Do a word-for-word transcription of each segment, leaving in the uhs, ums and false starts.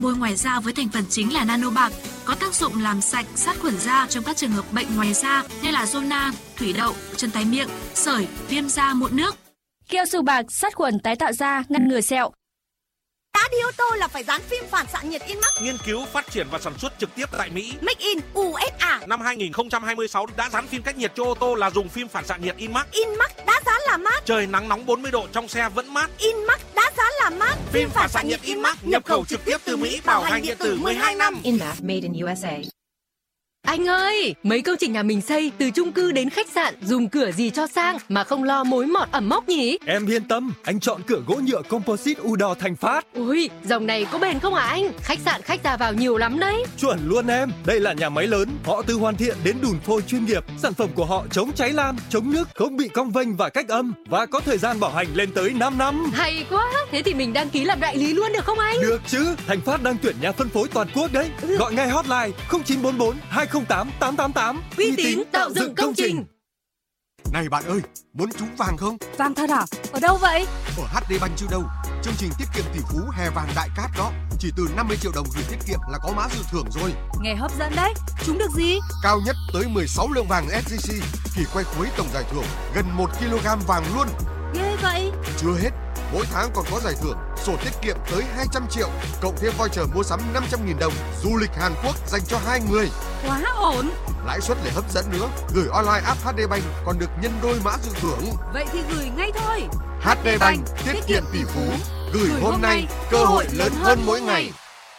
Bôi ngoài da với thành phần chính là nano bạc, có tác dụng làm sạch, sát khuẩn da trong các trường hợp bệnh ngoài da như là zona, thủy đậu, chân tái miệng, sởi, viêm da, mụn nước. Keo sù bạc sát khuẩn tái tạo da, ngăn ngừa sẹo. Đã đi ô tô là phải dán phim phản xạ nhiệt Inmax. Nghiên cứu, phát triển và sản xuất trực tiếp tại Mỹ. Make in u ét a. Năm hai nghìn không trăm hai mươi sáu đã dán phim cách nhiệt cho ô tô là dùng phim phản xạ nhiệt Inmax. Inmax đã dán là mát. Trời nắng nóng bốn mươi độ trong xe vẫn mát. Inmax đã dán là mát. Phim phản xạ nhiệt Inmax nhập khẩu trực tiếp từ Mỹ, bảo hành điện tử mười hai năm. Inmax made in u ét a. Anh ơi, mấy công trình nhà mình xây từ chung cư đến khách sạn dùng cửa gì cho sang mà không lo mối mọt ẩm mốc nhỉ? Em yên tâm, anh chọn cửa gỗ nhựa composite Udor Thành Phát. Ui, dòng này có bền không hả anh? Khách sạn khách ra vào nhiều lắm đấy. Chuẩn luôn em, đây là nhà máy lớn, họ từ hoàn thiện đến đùn phôi chuyên nghiệp. Sản phẩm của họ chống cháy lan, chống nước, không bị cong vênh và cách âm và có thời gian bảo hành lên tới năm năm. Hay quá, thế thì mình đăng ký làm đại lý luôn được không anh? Được chứ, Thành Phát đang tuyển nhà phân phối toàn quốc đấy. Ừ. Gọi ngay hotline không chín bốn bốn hai không tám tám tám tám. Uy tín tạo dựng công trình. Này bạn ơi, muốn trúng vàng không? Vàng thật à? Ở đâu vậy? Ở hát đê Bank chứ đâu. Chương trình tiết kiệm tỷ phú hè vàng đại cát đó. Chỉ từ năm mươi triệu đồng gửi tiết kiệm là có mã dự thưởng rồi. Nghe hấp dẫn đấy. Trúng được gì? Cao nhất tới mười sáu lượng vàng ét gi xê. Kỳ quay cuối tổng giải thưởng gần một ki lô gam vàng luôn. Ghê vậy. Chưa hết, mỗi tháng còn có giải thưởng sổ tiết kiệm tới hai trăm triệu, cộng thêm voucher mua sắm năm trăm nghìn đồng, du lịch Hàn Quốc dành cho hai người. Quá ổn. Lãi suất lại hấp dẫn nữa, gửi online app hát đê Bank còn được nhân đôi mã dự thưởng. Vậy thì gửi ngay thôi. hát đê Bank, tiết kiệm tỷ phú, gửi, gửi hôm nay, cơ hội lớn hơn mỗi ngày.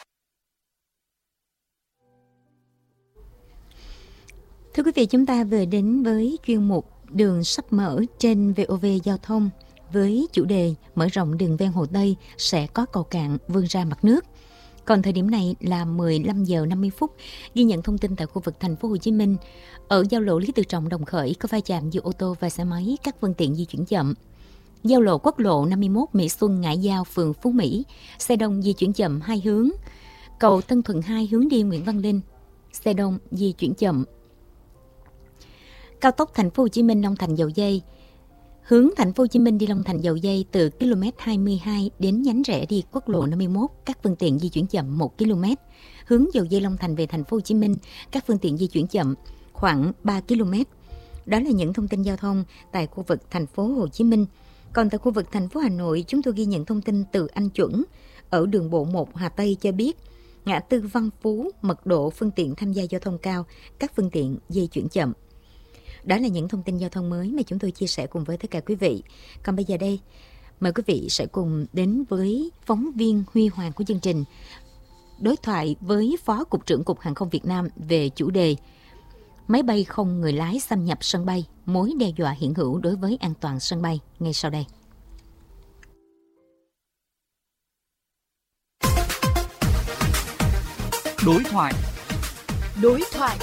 Thưa quý vị, chúng ta vừa đến với chuyên mục Đường sắp mở trên vê o vê Giao thông với chủ đề mở rộng đường ven Hồ Tây sẽ có cầu cạn vươn ra mặt nước. Còn thời điểm này là mười lăm giờ năm mươi phút, ghi nhận thông tin tại khu vực thành phố Hồ Chí Minh. Ở giao lộ Lý Tự Trọng Đồng Khởi có va chạm giữa ô tô và xe máy, các phương tiện di chuyển chậm. Giao lộ quốc lộ năm mươi mốt Mỹ Xuân Ngãi Giao phường Phú Mỹ, xe đông di chuyển chậm hai hướng. Cầu Tân Thuận hai hướng đi Nguyễn Văn Linh, xe đông di chuyển chậm. Cao tốc thành phố Hồ Chí Minh Long Thành Dầu Giây, hướng thành phố Hồ Chí Minh đi Long Thành Dầu Giây từ km hai mươi hai đến nhánh rẽ đi quốc lộ năm mươi mốt, các phương tiện di chuyển chậm một ki lô mét. Hướng Dầu Giây Long Thành về thành phố Hồ Chí Minh, các phương tiện di chuyển chậm khoảng ba ki lô mét. Đó là những thông tin giao thông tại khu vực thành phố Hồ Chí Minh. Còn tại khu vực thành phố Hà Nội, chúng tôi ghi nhận thông tin từ Anh Chuẩn ở đường bộ một Hà Tây cho biết, ngã tư Văn Phú, mật độ phương tiện tham gia giao thông cao, các phương tiện di chuyển chậm. Đó là những thông tin giao thông mới mà chúng tôi chia sẻ cùng với tất cả quý vị. Còn bây giờ đây, mời quý vị sẽ cùng đến với phóng viên Huy Hoàng của chương trình đối thoại với Phó Cục trưởng Cục Hàng không Việt Nam về chủ đề máy bay không người lái xâm nhập sân bay, mối đe dọa hiện hữu đối với an toàn sân bay, ngay sau đây. Đối thoại. Đối thoại.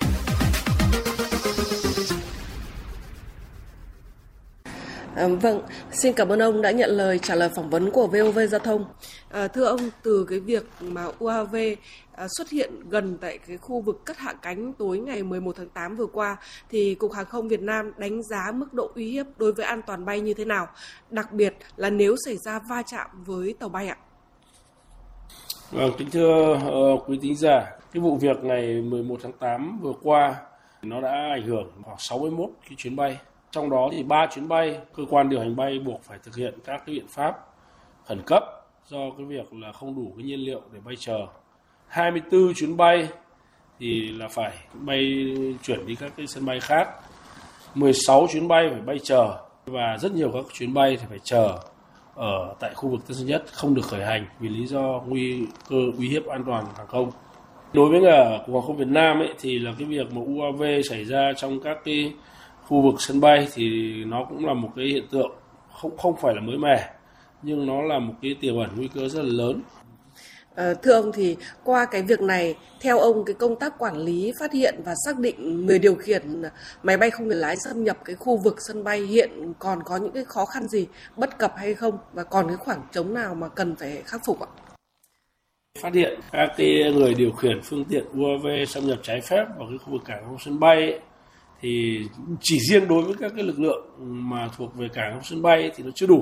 À, vâng, xin cảm ơn ông đã nhận lời trả lời phỏng vấn của vê o vê Giao thông. À, thưa ông, từ cái việc mà u a vê à, xuất hiện gần tại cái khu vực cất hạ cánh tối ngày mười một tháng tám vừa qua, thì Cục Hàng không Việt Nam đánh giá mức độ uy hiếp đối với an toàn bay như thế nào, đặc biệt là nếu xảy ra va chạm với tàu bay ạ? Vâng, kính thưa uh, quý thính giả, cái vụ việc ngày mười một tháng tám vừa qua nó đã ảnh hưởng khoảng sáu mươi mốt cái chuyến bay. Trong đó thì ba chuyến bay, cơ quan điều hành bay buộc phải thực hiện các cái biện pháp khẩn cấp do cái việc là không đủ cái nhiên liệu để bay chờ. hai mươi tư chuyến bay thì là phải bay chuyển đi các cái sân bay khác. mười sáu chuyến bay phải bay chờ và rất nhiều các chuyến bay thì phải chờ ở tại khu vực Tân Sơn Nhất, không được khởi hành vì lý do nguy cơ uy hiếp an toàn hàng không. Đối với cả Cục Hàng không Việt Nam ấy, thì là cái việc mà u a vê xảy ra trong các cái khu vực sân bay thì nó cũng là một cái hiện tượng không không phải là mới mẻ, nhưng nó là một cái tiềm ẩn nguy cơ rất là lớn. À, thưa ông, thì qua cái việc này, theo ông, cái công tác quản lý, phát hiện và xác định người điều khiển máy bay không người lái xâm nhập cái khu vực sân bay hiện còn có những cái khó khăn gì, bất cập hay không, và còn cái khoảng trống nào mà cần phải khắc phục ạ? Phát hiện các cái người điều khiển phương tiện u a vê xâm nhập trái phép vào cái khu vực cảng không sân bay ấy, thì chỉ riêng đối với các cái lực lượng mà thuộc về cảng không sân bay thì nó chưa đủ.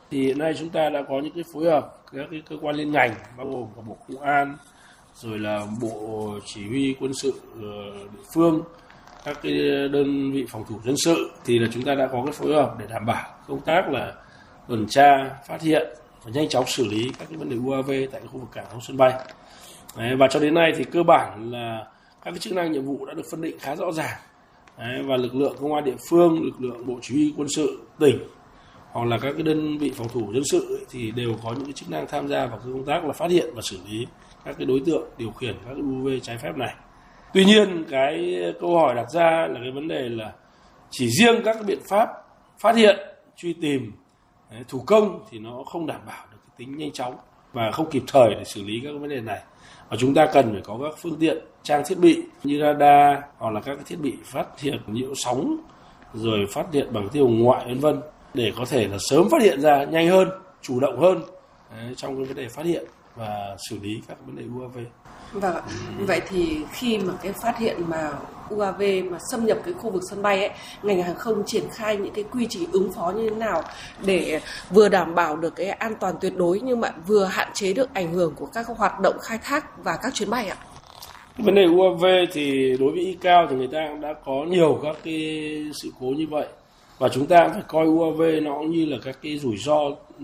Thì hiện nay chúng ta đã có những cái phối hợp các cái cơ quan liên ngành, bao gồm cả Bộ Công an, rồi là Bộ Chỉ huy Quân sự địa phương, các cái đơn vị phòng thủ dân sự, thì là chúng ta đã có cái phối hợp để đảm bảo công tác là tuần tra, phát hiện và nhanh chóng xử lý các cái vấn đề u a vê tại cái khu vực cảng không sân bay. Đấy, và cho đến nay thì cơ bản là các cái chức năng nhiệm vụ đã được phân định khá rõ ràng. Đấy, và lực lượng công an địa phương, lực lượng Bộ Chỉ huy Quân sự tỉnh hoặc là các cái đơn vị phòng thủ dân sự ấy, thì đều có những cái chức năng tham gia vào cái công tác là phát hiện và xử lý các cái đối tượng điều khiển các cái u a vê trái phép này. Tuy nhiên cái câu hỏi đặt ra là cái vấn đề là chỉ riêng các cái biện pháp phát hiện, truy tìm, đấy, thủ công thì nó không đảm bảo được cái tính nhanh chóng và không kịp thời để xử lý các cái vấn đề này. Và chúng ta cần phải có các phương tiện, trang thiết bị như radar hoặc là các cái thiết bị phát hiện nhiễu sóng, rồi phát hiện bằng tia hồng ngoại vân vân để có thể là sớm phát hiện ra nhanh hơn, chủ động hơn đấy, trong cái vấn đề phát hiện và xử lý các vấn đề u a vê. Vâng, vậy thì khi mà cái phát hiện mà u a vê mà xâm nhập cái khu vực sân bay ấy, ngành hàng không triển khai những cái quy trình ứng phó như thế nào để vừa đảm bảo được cái an toàn tuyệt đối nhưng mà vừa hạn chế được ảnh hưởng của các hoạt động khai thác và các chuyến bay ạ? Vấn đề u a vê thì đối với i cao thì người ta cũng đã có nhiều các cái sự cố như vậy. Và chúng ta phải coi u a vê nó cũng như là các cái rủi ro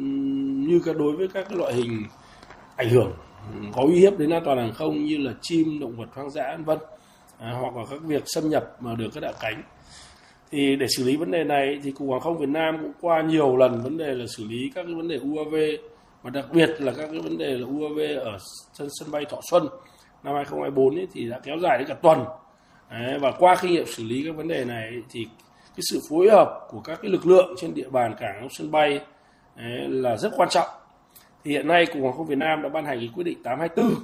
như các đối với các cái loại hình ảnh hưởng có uy hiếp đến an toàn hàng không như là chim, động vật hoang dã vân vân, à, hoặc là các việc xâm nhập mà được các hạ cánh. Thì để xử lý vấn đề này thì Cục Hàng không Việt Nam cũng qua nhiều lần vấn đề là xử lý các cái vấn đề u a vê, và đặc biệt là các cái vấn đề là u a vê ở sân sân bay Thọ Xuân năm hai không hai tư ấy, thì đã kéo dài đến cả tuần. Đấy, và qua kinh nghiệm xử lý các vấn đề này thì cái sự phối hợp của các cái lực lượng trên địa bàn cảng không sân bay đấy, là rất quan trọng. Thì hiện nay Cục Hàng không Việt Nam đã ban hành cái quyết định tám hai tư,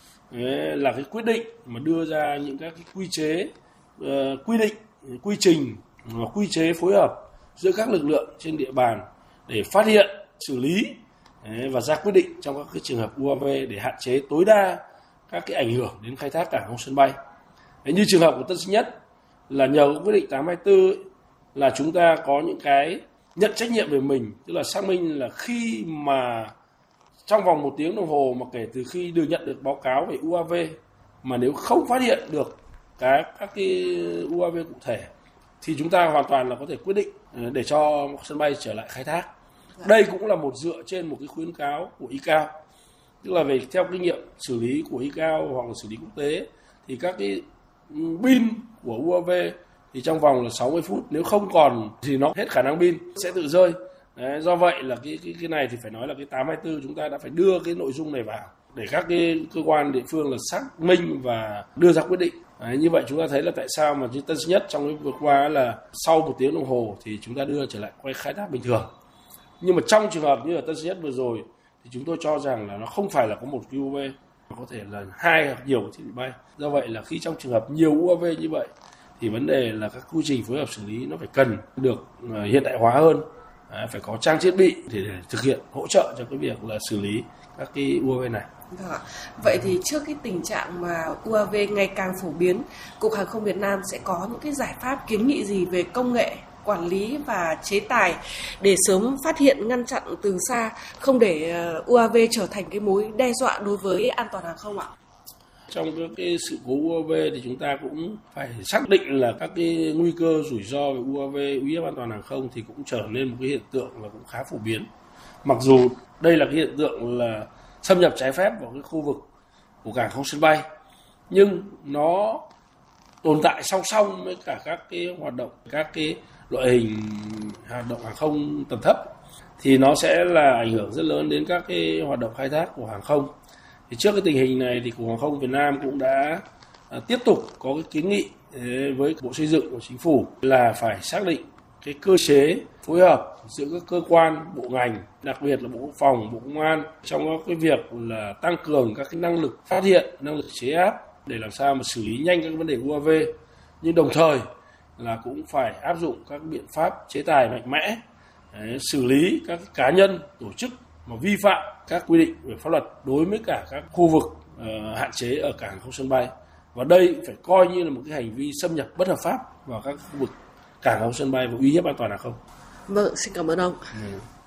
đấy, là cái quyết định mà đưa ra những các cái quy chế, uh, quy định, quy trình và quy chế phối hợp giữa các lực lượng trên địa bàn để phát hiện, xử lý đấy, và ra quyết định trong các cái trường hợp u a vê để hạn chế tối đa các cái ảnh hưởng đến khai thác cảng không sân bay. Đấy, như trường hợp của Tân Sơn Nhất là nhờ quyết định tám hai tư là chúng ta có những cái nhận trách nhiệm về mình, tức là xác minh là khi mà trong vòng một tiếng đồng hồ mà kể từ khi được nhận được báo cáo về u a vê mà nếu không phát hiện được cái các cái u a vê cụ thể thì chúng ta hoàn toàn là có thể quyết định để cho sân bay trở lại khai thác. Đây cũng là một dựa trên một cái khuyến cáo của i cao, tức là về theo kinh nghiệm xử lý của i cao hoặc là xử lý quốc tế thì các cái pin của u a vê thì trong vòng là sáu mươi phút, nếu không còn thì nó hết khả năng pin sẽ tự rơi. Đấy, do vậy là cái, cái cái này thì phải nói là cái tám hai tư chúng ta đã phải đưa cái nội dung này vào để các cái cơ quan địa phương là xác minh và đưa ra quyết định. Đấy, như vậy chúng ta thấy là tại sao mà như Tân Sơn Nhất trong cái vừa qua là sau một tiếng đồng hồ thì chúng ta đưa trở lại quay khai thác bình thường. Nhưng mà trong trường hợp như ở Tân Sơn Nhất vừa rồi thì chúng tôi cho rằng là nó không phải là có một cái u a vê, có thể là hai hoặc nhiều thiết bị bay. Do vậy là khi trong trường hợp nhiều u a vê như vậy thì vấn đề là các quy trình phối hợp xử lý nó phải cần được hiện đại hóa hơn. À, phải có trang thiết bị để, để thực hiện hỗ trợ cho cái việc là xử lý các cái u a vê này. Vâng. Vậy thì trước cái tình trạng mà u a vê ngày càng phổ biến, Cục Hàng không Việt Nam sẽ có những cái giải pháp kiến nghị gì về công nghệ, quản lý và chế tài để sớm phát hiện, ngăn chặn từ xa, không để u a vê trở thành cái mối đe dọa đối với an toàn hàng không ạ? Trong các cái sự cố u a vê thì chúng ta cũng phải xác định là các cái nguy cơ rủi ro về u a vê, uy hiếp an toàn hàng không thì cũng trở nên một cái hiện tượng là cũng khá phổ biến. Mặc dù đây là cái hiện tượng là xâm nhập trái phép vào cái khu vực của cảng không sân bay, nhưng nó tồn tại song song với cả các cái hoạt động, các cái loại hình hoạt động hàng không tầm thấp thì nó sẽ là ảnh hưởng rất lớn đến các cái hoạt động khai thác của hàng không. Thì trước cái tình hình này thì Cục Hàng không Việt Nam cũng đã à, tiếp tục có cái kiến nghị với Bộ Xây dựng của Chính phủ là phải xác định cái cơ chế phối hợp giữa các cơ quan, bộ ngành, đặc biệt là Bộ Quốc phòng, Bộ Công an trong cái việc là tăng cường các cái năng lực phát hiện, năng lực chế áp để làm sao mà xử lý nhanh các vấn đề u a vê, nhưng đồng thời là cũng phải áp dụng các biện pháp chế tài mạnh mẽ để xử lý các cá nhân, tổ chức mà vi phạm các quy định về pháp luật đối với cả các khu vực uh, hạn chế ở cảng không sân bay. Và đây phải coi như là một cái hành vi xâm nhập bất hợp pháp vào các khu vực cảng không sân bay và uy hiếp an toàn hàng không. Vâng, xin cảm ơn ông. Ừ.